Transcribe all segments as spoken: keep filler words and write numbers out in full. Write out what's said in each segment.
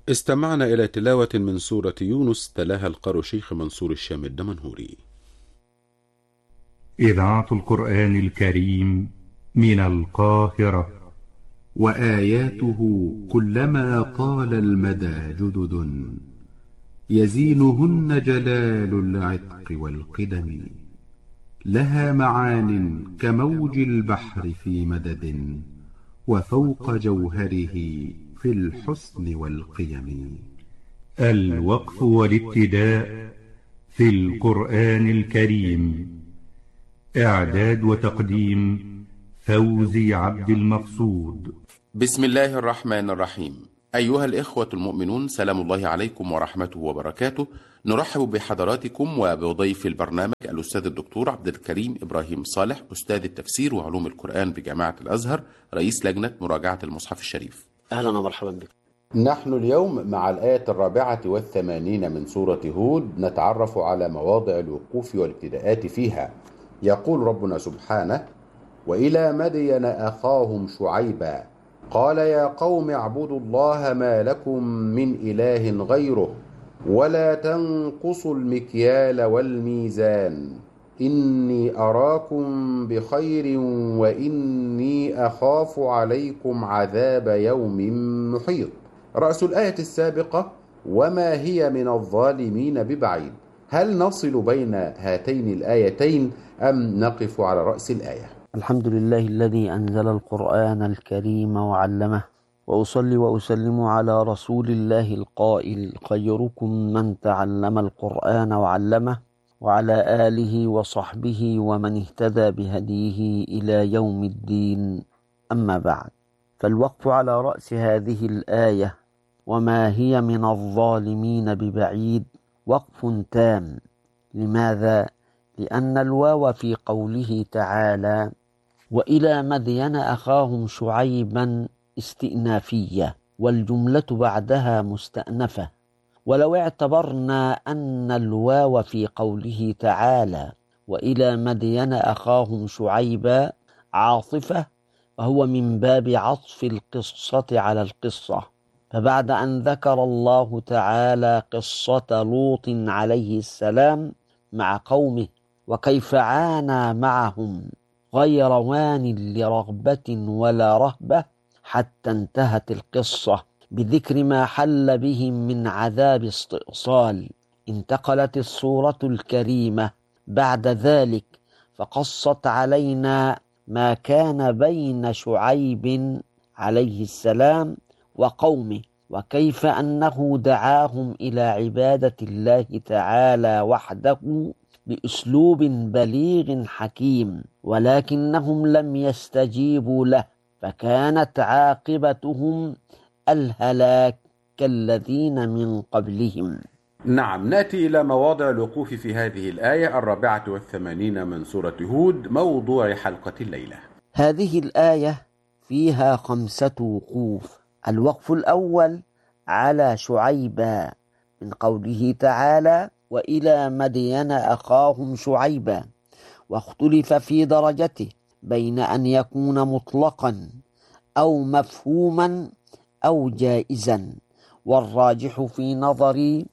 استمعنا إلى تلاوة من سورة يونس تلاها القارئ شيخ منصور الشام الدمنهوري. إذاعة القرآن الكريم من القاهرة. وآياته كلما طال المدى جدد، يزينهن جلال العتق والقدم. لها معان كموج البحر في مدد، وفوق جوهره في الحسن والقيم. الوقف والابتداء في القرآن الكريم. إعداد وتقديم فوزي عبد المقصود. بسم الله الرحمن الرحيم. أيها الإخوة المؤمنون، سلام الله عليكم ورحمته وبركاته. نرحب بحضراتكم وبضيف البرنامج الأستاذ الدكتور عبد الكريم إبراهيم صالح، أستاذ التفسير وعلوم القرآن بجامعة الأزهر، رئيس لجنة مراجعة المصحف الشريف. أهلا ومرحبا بك. نحن اليوم مع الآية الرابعة والثمانين من سورة هود، نتعرف على مواضع الوقوف والابتداءات فيها. يقول ربنا سبحانه: وإلى مدين أخاهم شعيبا قال يا قوم اعبدوا الله ما لكم من إله غيره ولا تنقصوا المكيال والميزان إني أراكم بخير وإني أخاف عليكم عذاب يوم محيط. رأس الآية السابقة: وما هي من الظالمين ببعيد. هل نصل بين هاتين الآيتين أم نقف على رأس الآية؟ الحمد لله الذي أنزل القرآن الكريم وعلمه، وأصلي وأسلم على رسول الله القائل: خيركم من تعلم القرآن وعلمه، وعلى آله وصحبه ومن اهتدى بهديه إلى يوم الدين. أما بعد، فالوقف على رأس هذه الآية وما هي من الظالمين ببعيد وقف تام. لماذا؟ لأن الواو في قوله تعالى وإلى مدين أخاهم شعيبا استئنافية، والجملة بعدها مستأنفة. ولو اعتبرنا أن الواو في قوله تعالى وإلى مدين أخاهم شعيبا عاطفة، وهو من باب عطف القصة على القصة. فبعد أن ذكر الله تعالى قصة لوط عليه السلام مع قومه وكيف عانى معهم غير وان لرغبة ولا رهبة حتى انتهت القصة بذكر ما حل بهم من عذاب استئصال، انتقلت السورة الكريمة بعد ذلك فقصت علينا ما كان بين شعيب عليه السلام وقومه، وكيف أنه دعاهم إلى عبادة الله تعالى وحده بأسلوب بليغ حكيم، ولكنهم لم يستجيبوا له، فكانت عاقبتهم الهلاك كالذين من قبلهم. نعم، نأتي إلى مواضع الوقوف في هذه الآية الرابعة والثمانين من سورة هود، موضوع حلقة الليلة. هذه الآية فيها خمسة وقوف. الوقف الأول على شعيبا من قوله تعالى وإلى مدين أخاهم شعيبا، واختلف في درجته بين أن يكون مطلقا أو مفهوما أو جائزا، والراجح في نظري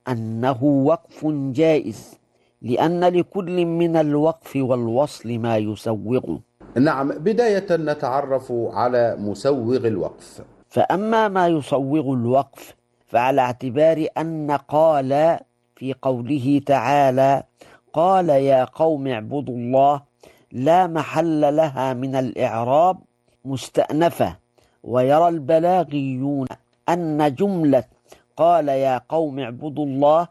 أنه وقف جائز، لأن لكل من الوقف والوصل ما يسوغه. نعم، بداية نتعرف على مسوغ الوقف. فأما ما يسوغ الوقف فعلى اعتبار أن قال في قوله تعالى قال يا قوم اعبدوا الله لا محل لها من الإعراب مستأنفة، ويرى البلاغيون أن جملة قال يا قوم اعبدوا الله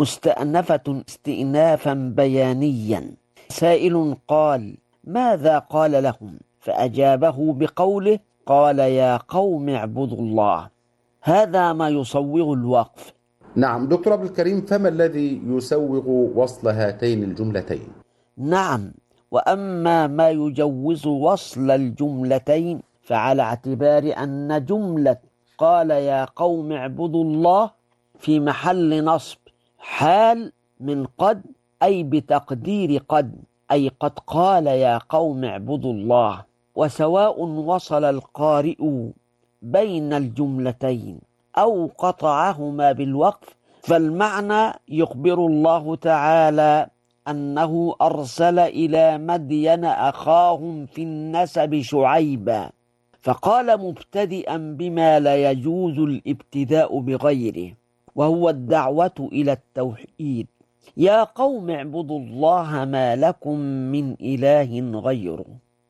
مستأنفة استئنافا بيانيا. سائل قال ماذا قال لهم؟ فأجابه بقوله قال يا قوم اعبدوا الله. هذا ما يصوغ الوقف. نعم دكتور عبد الكريم، فما الذي يسوغ وصل هاتين الجملتين؟ نعم، وأما ما يجوز وصل الجملتين فعلى اعتبار أن جملة قال يا قوم اعبدوا الله في محل نصب حال من قد، أي بتقدير قد، أي قد قال يا قوم اعبدوا الله. وسواء وصل القارئ بين الجملتين أو قطعهما بالوقف، فالمعنى يخبر الله تعالى أنه أرسل إلى مدين أخاهم في النسب شعيبا، فقال مبتدئا بما لا يجوز الابتداء بغيره، وهو الدعوة إلى التوحيد: يا قوم اعبدوا الله ما لكم من إله غيره.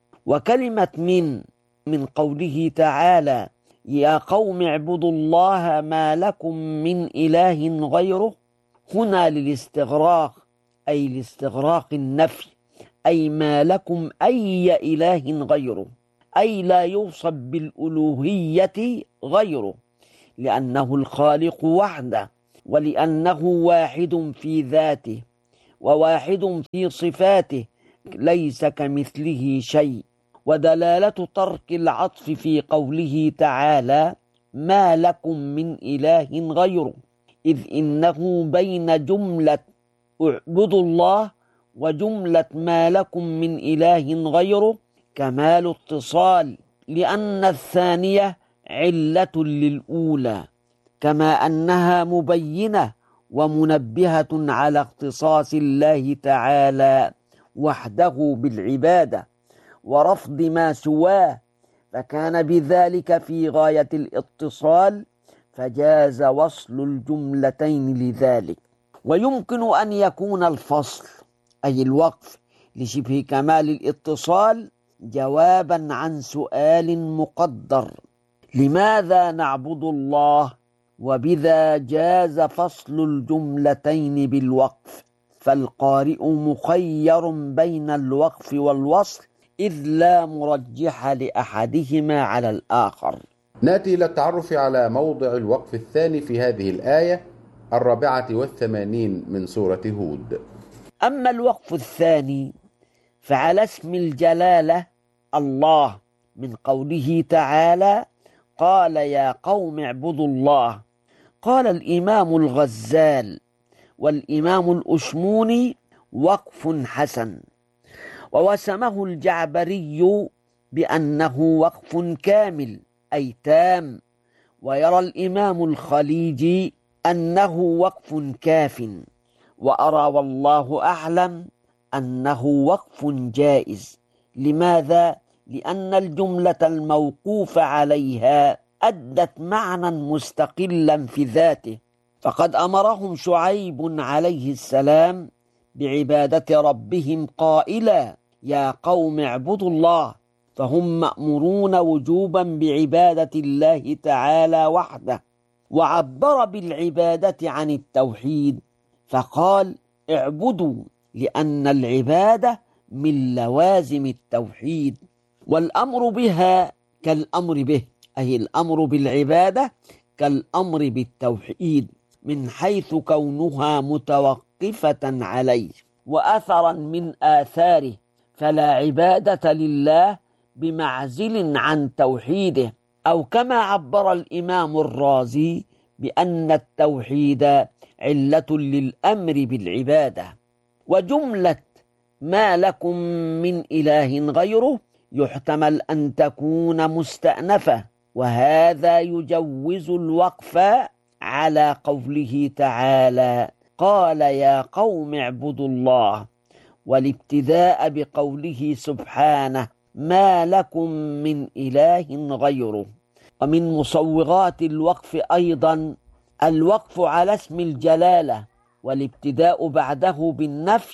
وكلمة من من قوله تعالى يا قوم اعبدوا الله ما لكم من إله غيره هنا للاستغراق، أي لاستغراق النفي، أي ما لكم أي إله غيره، أي لا يوصف بالألوهية غيره، لأنه الخالق وحده، ولأنه واحد في ذاته وواحد في صفاته، ليس كمثله شيء. ودلالة ترك العطف في قوله تعالى ما لكم من إله غيره، إذ إنه بين جملة اعبدوا الله وجملة ما لكم من إله غيره كمال اتصال، لأن الثانية علة للأولى، كما أنها مبينة ومنبهة على اختصاص الله تعالى وحده بالعبادة ورفض ما سواه، فكان بذلك في غاية الاتصال، فجاز وصل الجملتين لذلك. ويمكن أن يكون الفصل أي الوقف لشبه كمال الاتصال جوابا عن سؤال مقدر: لماذا نعبد الله؟ وبذا جاز فصل الجملتين بالوقف، فالقارئ مخير بين الوقف والوصل، إذ لا مرجح لأحدهما على الآخر. نأتي إلى التعرف على موضع الوقف الثاني في هذه الآية الرابعة والثمانين من سورة هود. أما الوقف الثاني فعلى اسم الجلالة الله، من قوله تعالى قال يا قوم اعبدوا الله. قال الإمام الغزال والإمام الأشموني وقف حسن، ووسمه الجعبري بأنه وقف كامل أي تام، ويرى الإمام الخليجي أنه وقف كاف، وأرى والله أعلم أنه وقف جائز. لماذا؟ لأن الجملة الموقوف عليها أدت معنى مستقلا في ذاته، فقد أمرهم شعيب عليه السلام بعبادة ربهم قائلا يا قوم اعبدوا الله، فهم مأمورون وجوبا بعبادة الله تعالى وحده. وعبر بالعبادة عن التوحيد فقال اعبدوا، لأن العبادة من لوازم التوحيد، والأمر بها كالأمر به، أي الأمر بالعبادة كالأمر بالتوحيد، من حيث كونها متوقفة عليه وأثرا من آثاره، فلا عبادة لله بمعزل عن توحيده، أو كما عبر الإمام الرازي بأن التوحيد علة للأمر بالعبادة. وجملة ما لكم من إله غيره يحتمل أن تكون مستأنفة، وهذا يجوز الوقف على قوله تعالى قال يا قوم اعبدوا الله، والابتداء بقوله سبحانه ما لكم من إله غيره. ومن مصوغات الوقف أيضا الوقف على اسم الجلالة والابتداء بعده بالنفي،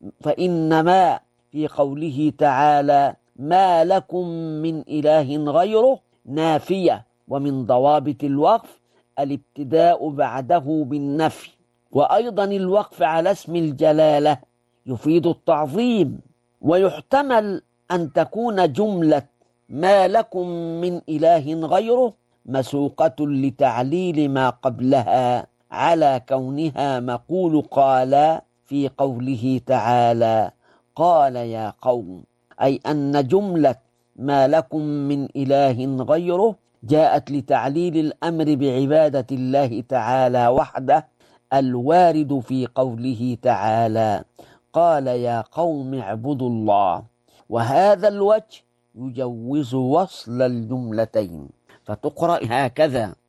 فإنما في قوله تعالى ما لكم من إله غيره نافية، ومن ضوابط الوقف الابتداء بعده بالنفي. وأيضا الوقف على اسم الجلالة يفيد التعظيم، ويحتمل أن تكون جملة ما لكم من إله غيره مسوقة لتعليل ما قبلها على كونها مقول قال في قوله تعالى قال يا قوم، أي أن جملة ما لكم من إله غيره جاءت لتعليل الأمر بعبادة الله تعالى وحده الوارد في قوله تعالى قال يا قوم اعبدوا الله. وهذا الوجه يجوز وصل الجملتين فتقرأ هكذا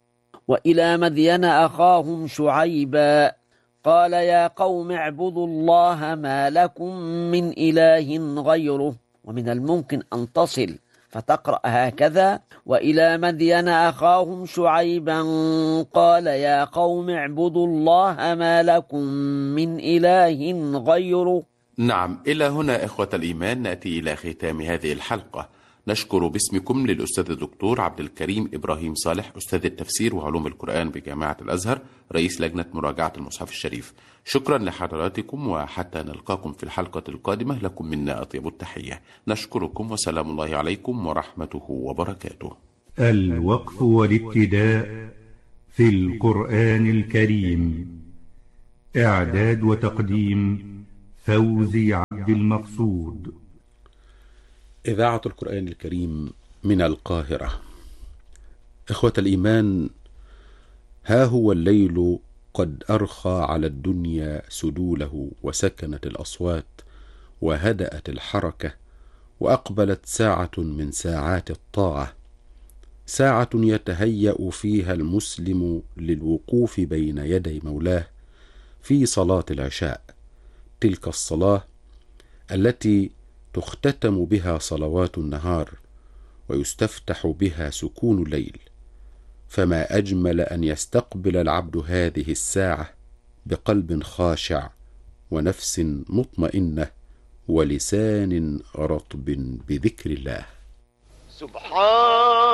وإلى مدين أخاهم شعيبا قال يا قوم اعبدوا الله ما لكم من إله غيره. ومن الممكن أن تصل فتقرأ هكذا: وإلى مدين أخاهم شعيبا قال يا قوم اعبدوا الله ما لكم من إله غيره. نعم، إلى هنا إخوة الإيمان نأتي إلى ختام هذه الحلقة. نشكر باسمكم للأستاذ الدكتور عبد الكريم إبراهيم صالح، أستاذ التفسير وعلوم القرآن بجامعة الأزهر، رئيس لجنة مراجعة المصحف الشريف. شكرا لحضراتكم، وحتى نلقاكم في الحلقة القادمة لكم منا أطيب التحية. نشكركم وسلام الله عليكم ورحمته وبركاته. الوقف والابتداء في القرآن الكريم، إعداد وتقديم فوزي عبد المقصود. إذاعة القرآن الكريم من القاهرة. إخوة الإيمان، ها هو الليل قد أرخى على الدنيا سدوله، وسكنت الأصوات وهدأت الحركة، وأقبلت ساعة من ساعات الطاعة، ساعة يتهيأ فيها المسلم للوقوف بين يدي مولاه في صلاة العشاء، تلك الصلاة التي تختتم بها صلوات النهار ويستفتح بها سكون الليل. فما أجمل أن يستقبل العبد هذه الساعة بقلب خاشع ونفس مطمئنة ولسان رطب بذكر الله. سبحان